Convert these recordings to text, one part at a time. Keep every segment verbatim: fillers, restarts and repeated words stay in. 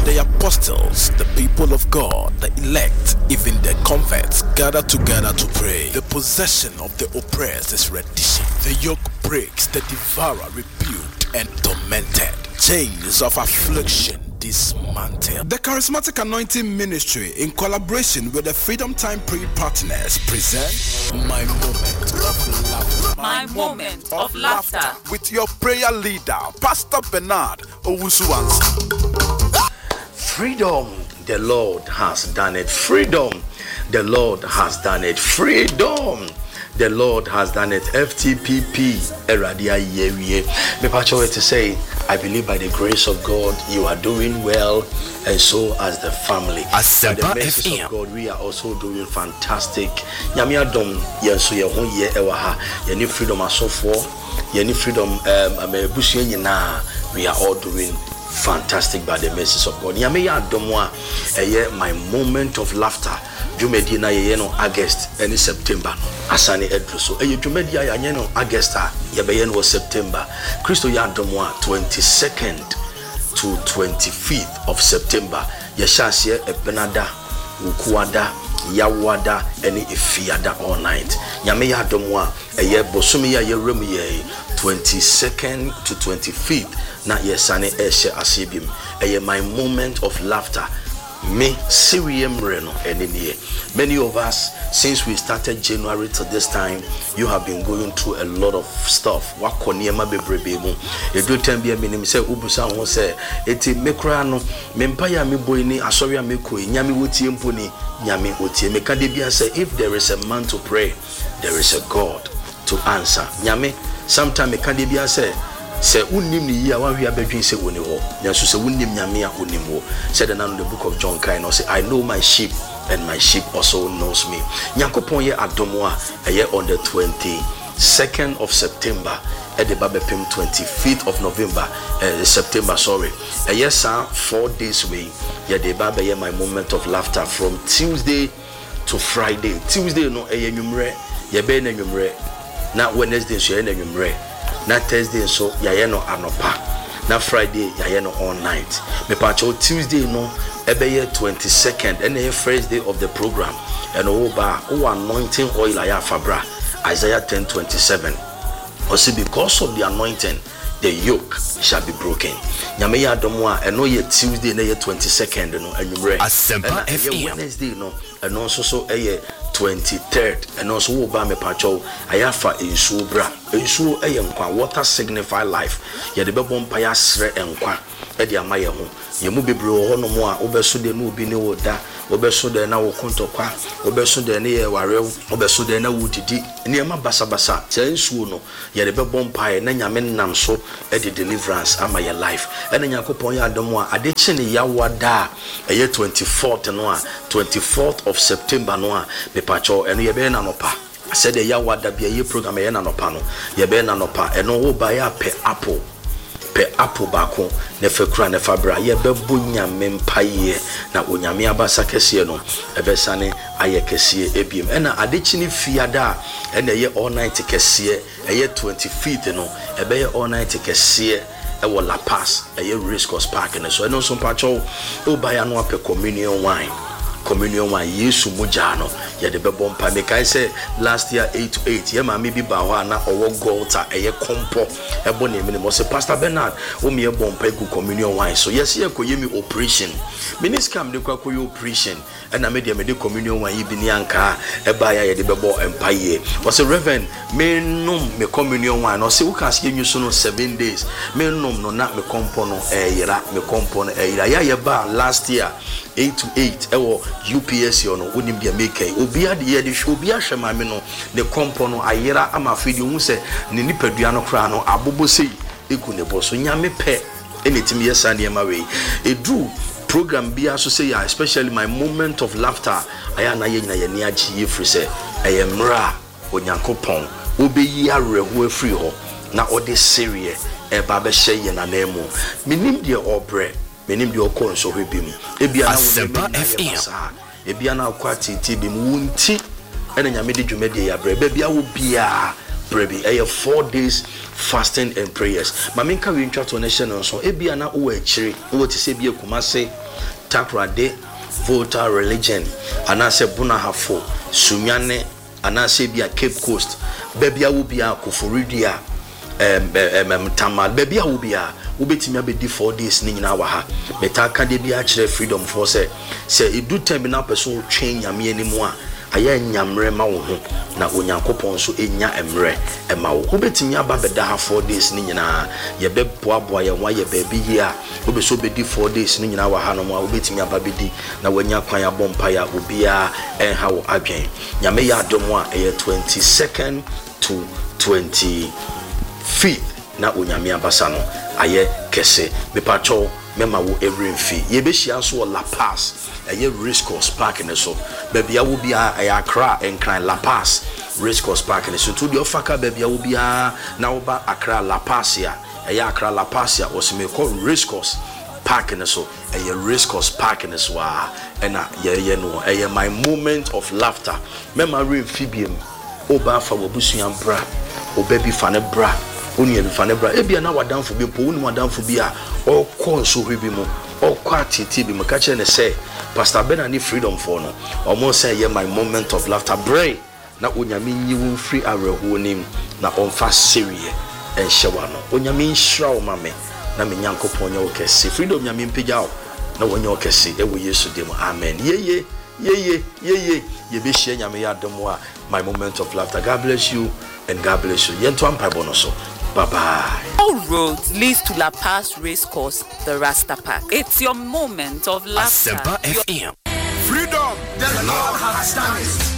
the apostles, the people of God, the elect, even the converts gather together to pray. The possession of the oppressed is reddition. The yoke breaks, the devourer rebuked and tormented. Chains of affliction dismantled. The Charismatic Anointing Ministry, in collaboration with the Freedom Time Prayer Partners, present My Moment of Laughter. My Moment of Laughter. With your prayer leader, Pastor Bernard Owusu-Ansah. Freedom, the Lord has done it. Freedom, the Lord has done it. Freedom, the Lord has done it. F T P P, Eradia Yewie. Me pacho to say, I believe by the grace of God, you are doing well, and so as the family. By the mercy of God, we are also doing fantastic. Nyame adom, yenso ye ho ye ewa ha. Ye ni freedom asofo, ye ni freedom um amebusu nyina. We are all doing fantastic by the mercies of God. Nyame ya adom a eye my moment of laughter. Jumedi na ye no August and September. Asani edruso. Eye jumedi ya ye no August a ye be ye no September. Christo ya adom a twenty-second to twenty-fifth of September. Ye shanse ebenada, ukuada, yawada, eni ifiada all night. Nyame ya adom a eye bosumi ya ye remu ye twenty-second to twenty-fifth. Na yesane eshe asibim. Eye my moment of laughter. Me Sirium Reno and many of us, since we started January to this time, you have been going through a lot of stuff. Wakoniema bebrebe. You do ten be a minimum say ubusa won say eti mekra no mempaya me boy ni asoria mekoi nyame wotie mponi nyame otie meka de bia say if there is a man to pray, there is a God to answer. Nyame sometime meka de bia say say unim ni ya wan hia badwin say woni ho nyanso say unim nyame a onim ho said in the book of John kind or say I know my sheep and my sheep also knows me. Nyankopon ye adomo a eye on the twenty-second of September at the Babepim twenty-fifth of November uh, September sorry a yes sir four days away ye the baba ye my moment of laughter from Tuesday to Friday. Tuesday no eye nwumre ye be na nwumre na Wednesday so ye na nwumre na Thursday so yaye no anopa na Friday yaye no all night me pacho Tuesday no ebeye twenty-second and the first day of the program and oba o anointing oil aya fabra Isaiah ten twenty-seven or see because of the anointing the yoke shall be broken. Nyame ya domo a eno ye Tuesday na ye twenty-second no anwumre Asempa F M Wednesday no eno so so eye twenty-third and also wo ba me pacho ayafa ensuo bra ensuo eye nkwa water signify life ye de bebo mpa ya sre enkwa e de amaye ho ye mu bebre ho no mo a obeso de no obi ne wo da obeso de na wo kontokwa obeso de ne ye warew obeso de na wo didi ne ma basa basa che ensuo no ye de bebo mpa ye na nyame nam so e de deliverance ama ye life e na yakopon ya adomo a ade chi ne ya wada eye twenty-fourth no a twenty-fourth of September no a me pacho eno ye be na nopa I said the ya wada bia ye program ye na nopa no ye be na nopa eno wo ba ya pe apple pe apple bako ne fekura ne fabra ye be bonya mempaye na onyame abasa kese no ebe sane aye kese ebiem ena adechi ni fiada ena ye all night kese eye twenty-fifth no ebe ye all night kese e wo La Paz eye Race Course Park ne so eno so pacho o ba ya no ape communion wine communion wa Yesu mujano ye de bebo mpa me kai say last year eight to eight ye ma me bi ba ho na owo golta eye kompo ebo na emi mo say Pastor Bernard o me e bo mpa gu communion wine so yes ye ko ye mi operation miniscam de kwa ko ye operation and na me de me de communion wine bi ni anka e ba ya ye de bebo mpa ye was a reverend me num me communion wine no say wo kan say nyu no seven days me num no na me kompo no e yira me kompo no e yira ya ye ba last year eight to eight ewo U P S yo no wonim dia make obi ade ye de hwe obi ahwe ma me no ne kompo no ayera ama fidi hu se ne nipadua no kra no abobo sei eku ne boso nyame pe enetimi yesa ne ma we edu program bia so say especially my moment of laughter aya na ye nyina ye ne agi ye free se eye mra onyankopon obeyi areho afri ho na ode serie e ba be hye ye na na mu minim de obre menim de okon so hwebim ebia na Asempa F M ebia na kwati ti bim wunti ene nyame de dwumade ya bre bia wo bia Brebi. A four days fasting and prayers. Maminka we intro to nation so ebia na wo achiri wo ti se bia Kumase Takrade Volta Religion anase Bunahafo Sunyane anase bia Cape Coast bebia wo bia Koforidua em em Tamal bebia wo bia wo betimi abedi four days ni nyina wa ha betaka de bia kire freedom for say say edu time na person twen nyame animu a aya nyamre ma wo ho na onyankopon so enya emre ema wo betimi aba beda ha four days ni nyina ye beboa boa ye wa ye baby yi a wo be so bedi four days ni nyina wa ha no ma wo betimi aba bedi na wanya kwan ya bompa ya obia en ha wo adwen nyame ya adom a eye twenty-second to twenty-fifth na onyame abasa no aye kese bepacho mema wo every fee ye be hia so La Paz aye race course park ne so bebia wo bia aye Accra enkran La Paz race course park ne so to the ofaka bebia wo bia na wo ba Accra La Paz ya aye Accra La Paz ya osime ko race course park ne so aye race course park ne so a na ye ye no aye my moment of laughter mema re fibiem oba fa wo busuan bra obabi fa ne bra oni e fa ne bra e bia na wadanfo bi po oni wadanfo bi a o ko so hwebi mu o kwa titi bi maka che ne say Pastor Ben ani freedom for no omo say ye my moment of laughter bray na onyame nyi wo free areho nim na onfa serie en hyewa no onyame nhira wo mame na me nyankopon nya wo kese freedom nyame mpegya wo na wonye wo kese e wo Yesu dem amen yeye yeye yeye ye be hye nyame ya dom a my moment of laughter. God bless you and God bless you yento ampa bonoso. Bye bye. All roads leads to La Paz Race Course, the Rasta Park. It's your moment of laughter. Asempa F M. Freedom, the Lord has done it.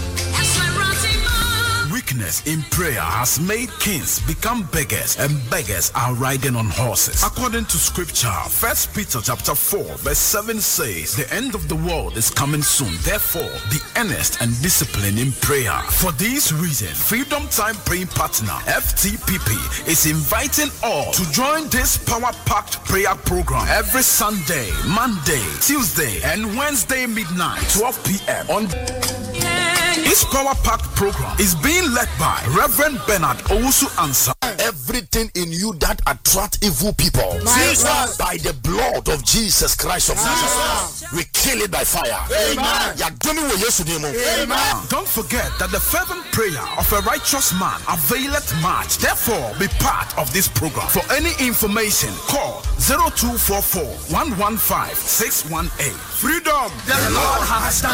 Weakness in prayer has made kings become beggars, and beggars are riding on horses. According to scripture, First Peter chapter four verse seven says, the end of the world is coming soon. Therefore, be earnest and disciplined in prayer. For this reason, Freedom Time Praying Partner F T P P is inviting all to join this power-packed prayer program every Sunday, Monday, Tuesday, and Wednesday midnight, twelve p.m. on. This power-packed program is being led by Reverend Bernard Owusu Ansah. Everything in you that attract evil people, Jesus, by the blood of Jesus Christ of Nazareth, we kill it by fire. Amen. Amen. Don't forget that the fervent prayer of a righteous man availeth much. Therefore, be part of this program. For any information, call zero two four four, one one five, six one eight. Freedom, the Lord has done.